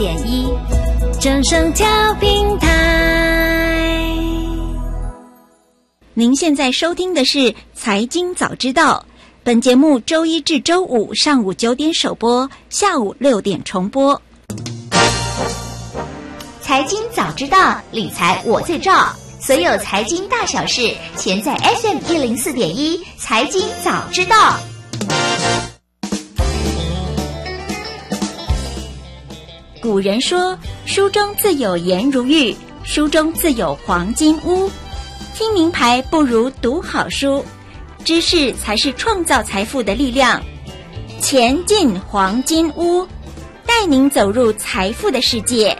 104.1正声调频台。 您现在收听的是财经早知道，本节目周一至周五上午9点首播，下午6点重播。 财经早知道，理财我最照，所有财经大小事，全在 FM104.1财经早知道。 古人说，书中自有颜如玉，书中自有黄金屋。听名牌不如读好书，知识才是创造财富的力量。钱进黄金屋，带您走入财富的世界。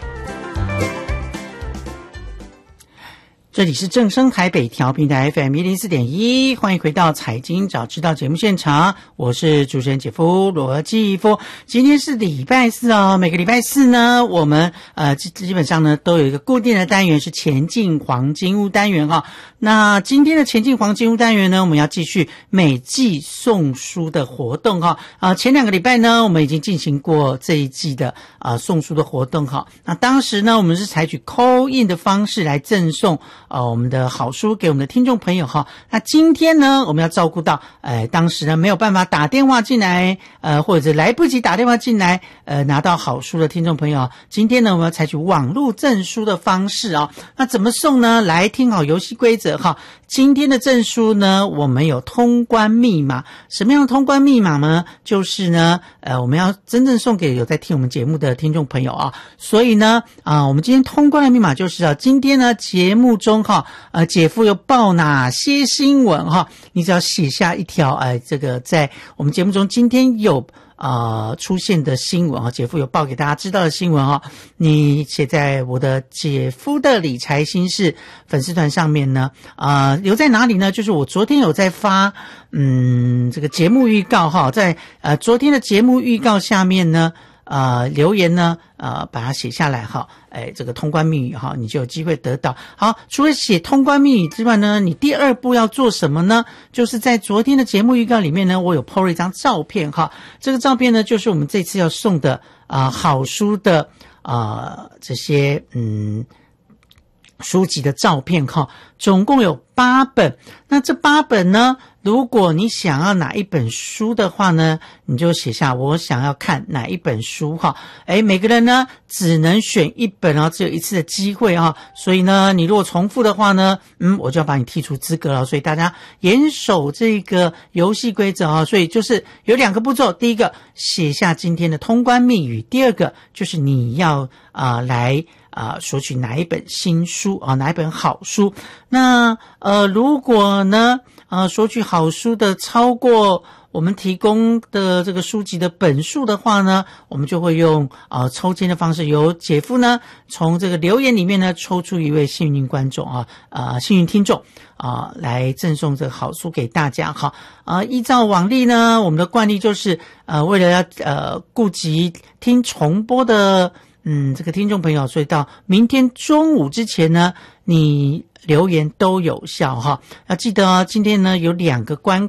这里是正声台北调频台 FM104.1， 欢迎回到财经早知道节目现场，我是主持人姐夫罗继夫。今天是礼拜四哦，每个礼拜四呢，我们基本上呢都有一个固定的单元是前进黄金屋单元哈。那今天的前进黄金屋单元呢，我们要继续每季送书的活动哈。前2个礼拜呢，我们已经进行过这一季的送书的活动哈。那当时呢，我们是采取 call in 的方式来赠送我们的好书给我们的听众朋友哈。那今天呢，我们要照顾到当时呢没有办法打电话进来或者来不及打电话进来拿到好书的听众朋友，今天呢我们要采取网络赠书的方式哦。那怎么送呢？来听好游戏规则哈。今天的赠书呢，我们有通关密码。什么样的通关密码呢？就是呢我们要真正送给有在听我们节目的听众朋友啊。所以呢我们今天通关的密码就是今天呢节目中姐夫有报哪些新闻哈？你只要写下一条这个在我们节目中今天有出现的新闻姐夫有报给大家知道的新闻你写在我的姐夫的理财心事粉丝团上面呢留在哪里呢？就是我昨天有在发这个节目预告在昨天的节目预告下面呢留言呢把它写下来这个通关密语你就有机会得到。好，除了写通关密语之外呢，你第二步要做什么呢？就是在昨天的节目预告里面呢，我有 po 了一张照片这个照片呢就是我们这次要送的好书的这些书籍的照片总共有8本。那这8本呢，如果你想要哪一本书的话呢，你就写下我想要看哪一本书每个人呢只能选一本只有一次的机会所以呢你如果重复的话呢我就要把你剔除资格了。所以大家严守这个游戏规则所以就是有2个步骤，第一个写下今天的通关密语，第二个就是你要来索取哪一本新书哪一本好书。那如果呢索取好书的超过我们提供的这个书籍的本数的话呢，我们就会用抽签的方式，由姐夫呢从这个留言里面呢抽出一位幸运观众幸运听众来赠送这个好书给大家依照往例呢，我们的惯例就是为了要顾及听重播的这个听众朋友，所以到明天中午之前呢，你留言都有效要记得今天呢有2个关